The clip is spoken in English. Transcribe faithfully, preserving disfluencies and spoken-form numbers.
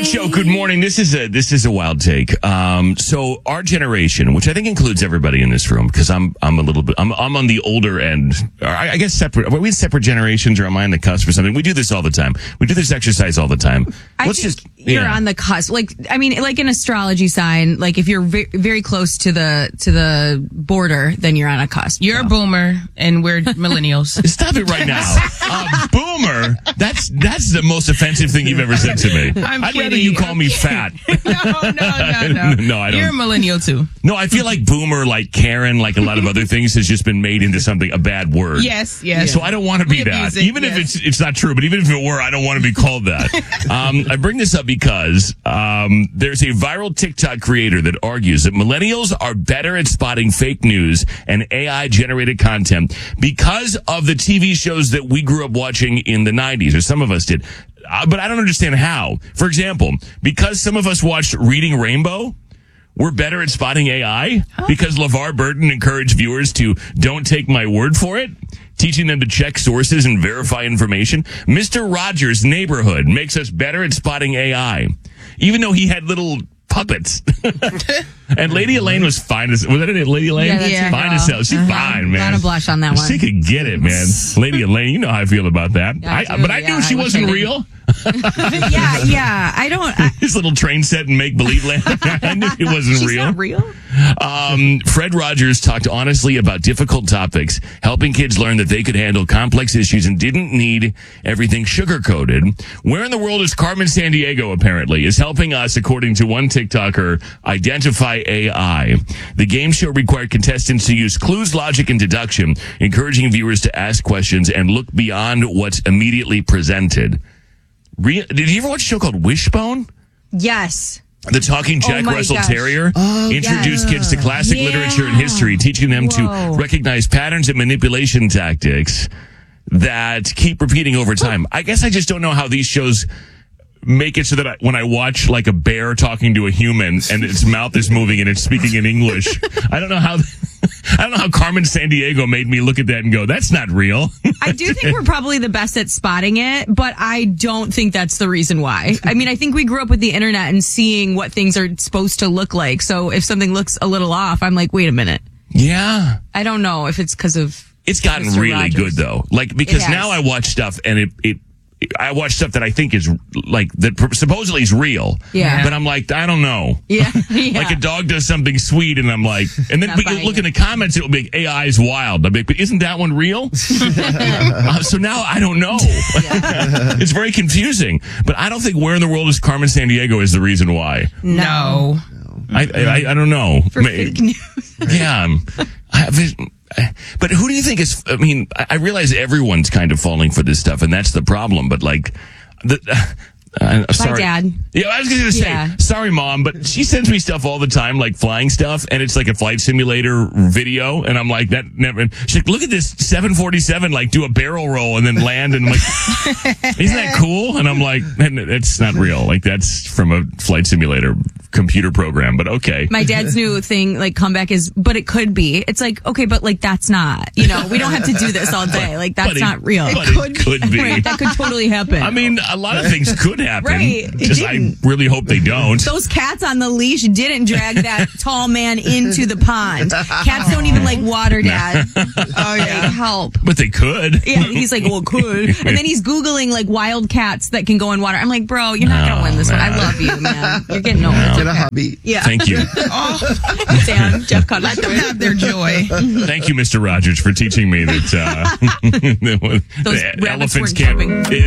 Show. Good morning. This is a this is a wild take. Um, so our generation, which I think includes everybody in this room, because I'm I'm a little bit I'm I'm on the older end. I, I guess separate. Are we separate generations, or am I on the cusp or something? We do this all the time. We do this exercise all the time. I Let's think just you're yeah. on the cusp. Like I mean, like an astrology sign. Like if you're ve- very close to the to the border, then you're on a cusp. You're so. a boomer, and we're millennials. Stop it right now. uh, boomer. That's that's the most offensive thing you've ever said to me. I'm I'd rather kidding. you call me fat. no, no, no, no. No, I don't. You're a millennial too. No, I feel like boomer, like Karen, like a lot of other things, has just been made into something, a bad word. Yes, yes. So I don't want to be We that. abuse it, Even yes. if it's it's not true, but even if it were, I don't want to be called that. um, I bring this up because um, there's a viral TikTok creator that argues that millennials are better at spotting fake news and A I-generated content because of the T V shows that we grew up watching in the nineties, or some of us did. Uh, but I don't understand how. For example, because some of us watched Reading Rainbow, we're better at spotting A I because LeVar Burton encouraged viewers to don't take my word for it, teaching them to check sources and verify information. Mister Rogers' Neighborhood makes us better at spotting A I, even though he had little puppets. And Lady Elaine was fine as, was that it, Lady Elaine? Yeah, that's Yeah. your Fine girl. as hell. She's Uh-huh. fine, man. Gotta blush on that one. She could get it, man. Lady Elaine, you know how I feel about that. I I, do, but I yeah, knew she I wish wasn't I didn't. real. yeah, yeah. I don't. I, His little train set and make-believe land. I knew it wasn't she's real. not real. Um, Fred Rogers talked honestly about difficult topics, helping kids learn that they could handle complex issues and didn't need everything sugar-coated. Where in the world is Carmen Sandiego, apparently, is helping us, according to one TikToker, identify A I. The game show required contestants to use clues, logic, and deduction, encouraging viewers to ask questions and look beyond what's immediately presented. Re- Did you ever watch a show called Wishbone? Yes. The talking Jack Oh my Russell gosh. Terrier Oh, introduced yes. kids to classic Yeah. literature and history, teaching them Whoa. to recognize patterns and manipulation tactics that keep repeating over time. I guess I just don't know how these shows make it so that I, when I watch like a bear talking to a human and its mouth is moving and it's speaking in English, I don't know how I don't know how Carmen Sandiego made me look at that and go, that's not real. I do think we're probably the best at spotting it, but I don't think that's the reason why. I mean, I think we grew up with the internet and seeing what things are supposed to look like. So if something looks a little off, I'm like, wait a minute. Yeah. I don't know if it's because of. It's gotten Mister really Rogers. good though. Like, because It has. now I watch stuff and it, it, I watch stuff that I think is like, that supposedly is real. Yeah. But I'm like, I don't know. Yeah. yeah. Like a dog does something sweet and I'm like, and then Not but you buying look it. in the comments, it'll be A I is wild. I'm like, but isn't that one real? uh, so now I don't know. It's very confusing. But I don't think Where in the World is Carmen Sandiego is the reason why. No. I, I, I don't know. For Ma- fake news. Yeah. um, I have it- But who do you think is, I mean, I I realize everyone's kind of falling for this stuff and that's the problem, but like, the, uh, sorry. Dad. Yeah, I was going to say, Yeah. sorry, Mom, but she sends me stuff all the time, like flying stuff, and it's like a flight simulator video, and I'm like, that never, she's like, look at this seven forty-seven, like do a barrel roll and then land, and I'm like, isn't that cool? And I'm like, it's not real. Like, that's from a flight simulator computer program, but okay. My dad's new thing, like comeback is, but it could be. It's like, okay, but like that's not, you know, we don't have to do this all day. Like that's But it- not real. but it could be. Right, that could totally happen. I mean, a lot of things could happen. Right, it Just I didn't. really hope they don't. Those cats on the leash didn't drag that tall man into the pond. Cats don't even like water, Dad. Oh yeah, like, help. But they could. Yeah, he's like, well, could. And then he's Googling like wild cats that can go in water. I'm like, bro, you're not going to win this one. I love you, man. You're getting over it. Get a hobby. Yeah. Thank you. Oh, Sam, Jeff Cutler. let them have their joy. Thank you, Mister Rogers, for teaching me that uh, the, Those the rabbits elephants weren't can't. jumping. it-